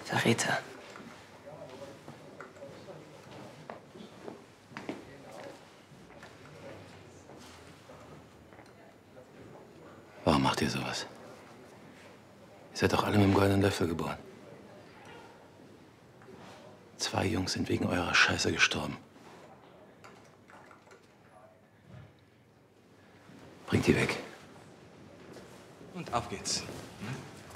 Verräter. Warum macht ihr sowas? Ihr seid doch alle mit dem goldenen Löffel geboren. 2 Jungs sind wegen eurer Scheiße gestorben. Bringt die weg. Und auf geht's. Hm?